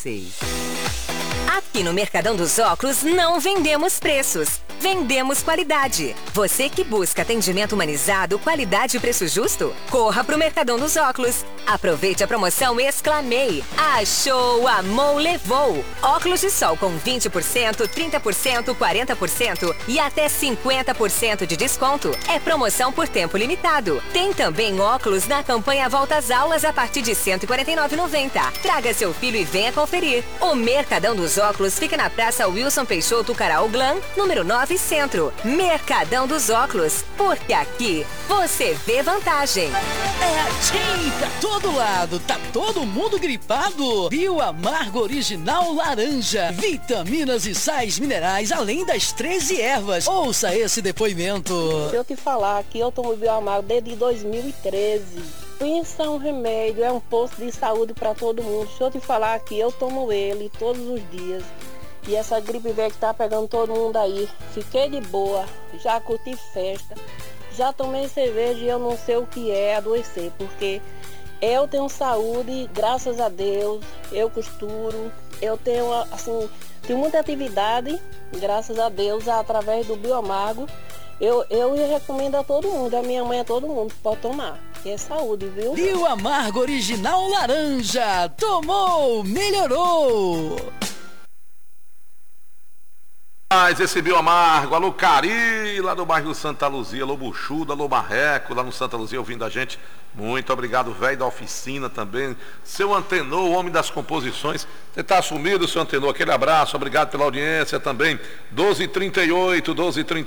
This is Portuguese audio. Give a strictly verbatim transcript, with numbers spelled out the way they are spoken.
Aqui no Mercadão dos Óculos não vendemos preços, vendemos qualidade. Você que busca atendimento humanizado, qualidade e preço justo, corra pro Mercadão dos Óculos. Aproveite a promoção Exclamei. Achou, amou, levou. Óculos de sol com vinte por cento, trinta por cento, quarenta por cento e até cinquenta por cento de desconto. É promoção por tempo limitado. Tem também óculos na campanha Volta às Aulas a partir de cento e quarenta e nove reais e noventa centavos. Traga seu filho e venha conferir. O Mercadão dos Óculos fica na Praça Wilson Peixoto Caraú Glam, número nove Centro. Mercadão dos Óculos, porque aqui você vê vantagem. É assim pra todo lado, tá todo mundo gripado? Bioamargo Original Laranja, vitaminas e sais minerais, além das treze ervas. Ouça esse depoimento. Se eu te falar que eu tomo Bioamargo desde dois mil e treze, pensa um remédio, é um posto de saúde para todo mundo. Se eu te falar que eu tomo ele todos os dias, e essa gripe velha que tá pegando todo mundo aí, fiquei de boa, já curti festa, já tomei cerveja e eu não sei o que é adoecer, porque eu tenho saúde, graças a Deus, eu costuro, eu tenho, assim, tenho muita atividade, graças a Deus, através do Bioamargo. Eu, eu recomendo a todo mundo, a minha mãe, a todo mundo, pode tomar, que é saúde, viu? Bioamargo Original Laranja, tomou, melhorou! Mas esse Bioamargo, alô Cari, lá do bairro do Santa Luzia, alô Buxuda, alô Marreco, lá no Santa Luzia ouvindo a gente. Muito obrigado, velho da oficina também. Seu Antenor, o homem das composições. Você está assumido, seu Antenor, aquele abraço, obrigado pela audiência também. doze e trinta e oito, doze e trinta